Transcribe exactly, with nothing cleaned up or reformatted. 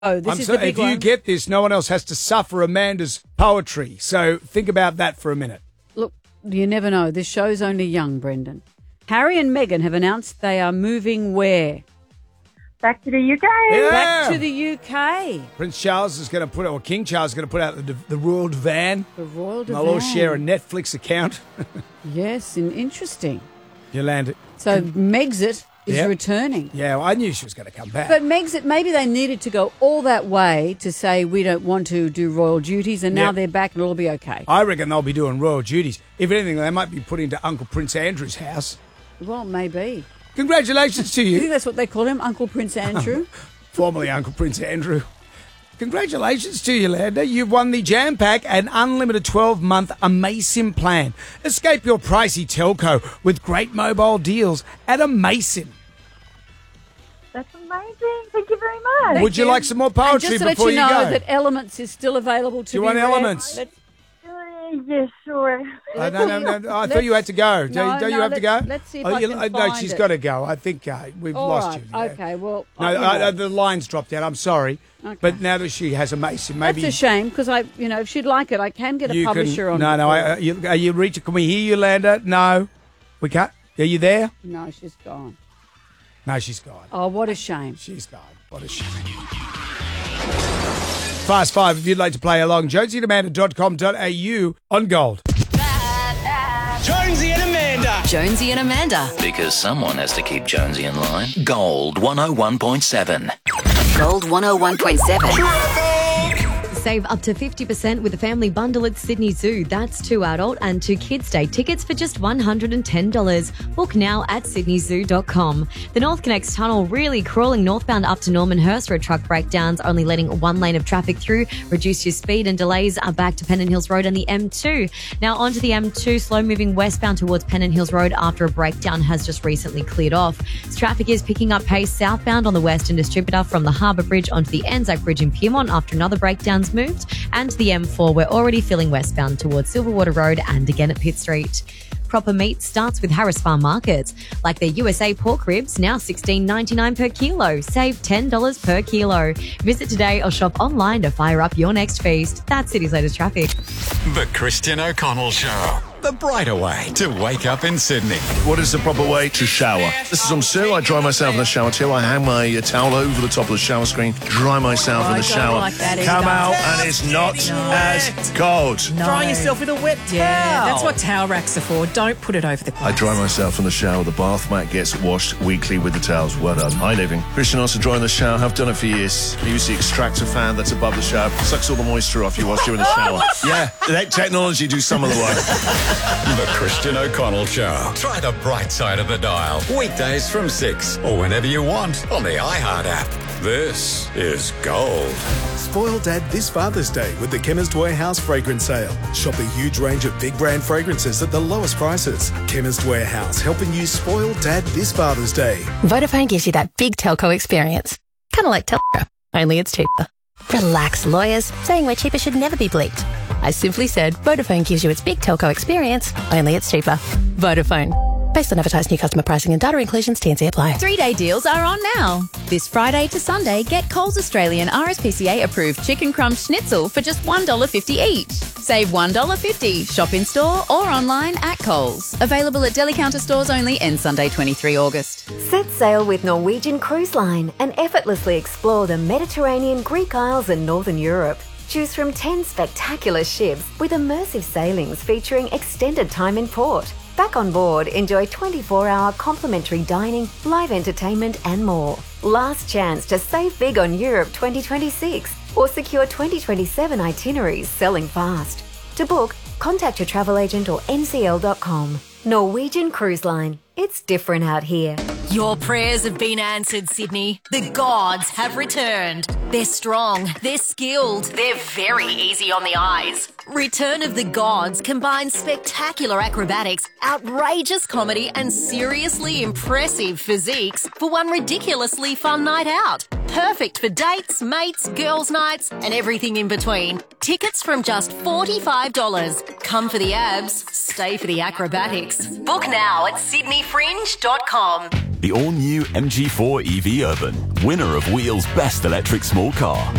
Oh, this I'm is so, the big if one. you get this, no one else has to suffer Amanda's poetry. So think about that for a minute. Look, you never know. This show's only young, Brendan. Harry and Meghan have announced they are moving where? Back to the U K. Yeah. Back to the U K. Prince Charles is going to put, or King Charles is going to put out the, the royal divan. The royal They'll all divan. share a Netflix account. Yes, and interesting. Yolanda. So Megxit is Yep. returning. Yeah, well, I knew she was going to come back. But Megxit, maybe they needed to go all that way to say we don't want to do royal duties, and now Yep. they're back and it'll be okay. I reckon they'll be doing royal duties. If anything, they might be put into Uncle Prince Andrew's house. Well, maybe. Congratulations to You think you, that's what they call him, Uncle Prince Andrew? formerly Uncle Prince Andrew. Congratulations to you, Yolanda. You've won the Jam Pack, an unlimited twelve-month Amasin plan. Escape your pricey telco with great mobile deals at Amasin. That's amazing. Thank you very much. Would you like some more And poetry just to let before you you, know go? that Elements is still available to Do you be want read. Elements? Let's- Uh, yes, sure. Uh, no, no, no. I thought you had to go. Do, No, don't you no, have to go? let's- let's see if I you- can uh, No, find she's it. got to go. I think uh, we've All lost right, you. yeah. okay, well... No, you know uh, uh, what? the line's dropped out. I'm sorry. Okay. But now that she has a Mason, maybe That's a shame, because I, you know, if she'd like it, I can get a you publisher can. on No, no. board. I, uh, you, are you reaching? Can we hear you, Landa? No, we can't. Are you there? No, she's gone. No, she's gone. Oh, what a shame. She's gone. What a shame. Fast Five, if you'd like to play along, jonesy and amanda dot com dot a u on Gold. Jonesy and Amanda. Jonesy and Amanda. Because someone has to keep Jonesy in line. Gold one oh one point seven. Gold one oh one point seven. Save up to fifty percent with a family bundle at Sydney Zoo. That's two adult and two kids' day tickets for just one hundred ten dollars. Book now at sydney zoo dot com. The North Connects tunnel really crawling northbound up to Normanhurst road. Truck breakdowns, only letting one lane of traffic through. Reduce your speed, and delays are back to Pennant Hills Road and the M two. Now onto the M two, slow moving westbound towards Pennant Hills Road after a breakdown has just recently cleared off. Traffic is picking up pace southbound on the Western Distributor from the Harbour Bridge onto the Anzac Bridge in Pyrmont after another breakdown's moved, and the M four we're already filling westbound towards Silverwater Road and again at Pitt Street. Proper meat starts with Harris Farm Markets. Like their U S A pork ribs, now sixteen ninety-nine per kilo. Save ten dollars per kilo. Visit today or shop online to fire up your next feast. That's City's latest traffic. The Christian O'Connell Show. The brighter way to wake up in Sydney. What is the proper way to shower? This is on Sue. I dry myself in the shower too. I hang my uh, towel over the top of the shower screen, dry myself in the shower, like that, it come does. out, and it's not as cold. Dry yourself with a wet towel. Yeah, that's what towel racks are for. Don't put it over the I dry myself in the shower. The bath mat gets washed weekly with the towels. Well done. Hi, living. Christian also dry in the shower. I've done it for years. I use the extractor fan that's above the shower. Sucks all the moisture off you whilst you're in the shower. Yeah, let technology do some of the work. The Christian O'Connell Show. Try the bright side of the dial. Weekdays from six or whenever you want on the iHeart app. This is Gold. Spoil Dad this Father's Day with the Chemist Warehouse fragrance sale. Shop a huge range of big brand fragrances at the lowest prices. Chemist Warehouse, helping you spoil Dad this Father's Day. Vodafone gives you that big telco experience. Kind of like Telstra, only it's cheaper. Relax, lawyers. Saying we're cheaper should never be bleeped. I simply said Vodafone gives you its big telco experience, only it's cheaper. Vodafone. Based on advertised new customer pricing and data inclusions, T and C apply. Three-day deals are on now. This Friday to Sunday, get Coles Australian R S P C A-approved chicken crumb schnitzel for just one dollar fifty each. Save one dollar fifty. Shop in-store or online at Coles. Available at deli counter stores only, end Sunday, the twenty-third of August. Set sail with Norwegian Cruise Line and effortlessly explore the Mediterranean, Greek Isles and Northern Europe. Choose from ten spectacular ships with immersive sailings featuring extended time in port. Back on board, enjoy twenty-four hour complimentary dining, live entertainment and more. Last chance to save big on Europe twenty twenty-six or secure twenty twenty-seven itineraries selling fast. To book, contact your travel agent or n c l dot com. Norwegian Cruise Line. It's different out here. Your prayers have been answered, Sydney. The gods have returned. They're strong, they're skilled, they're very easy on the eyes. Return of the Gods combines spectacular acrobatics, outrageous comedy, and seriously impressive physiques for one ridiculously fun night out. Perfect for dates, mates, girls' nights, and everything in between. Tickets from just forty-five dollars. Come for the abs, stay for the acrobatics. Book now at sydney fringe dot com. The all-new M G four E V Urban, winner of Wheel's Best Electric Small Car.